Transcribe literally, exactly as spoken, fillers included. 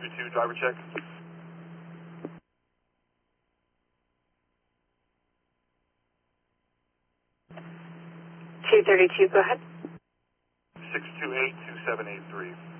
two, driver check. two thirty-two, go ahead. six two eight, two seven eight three.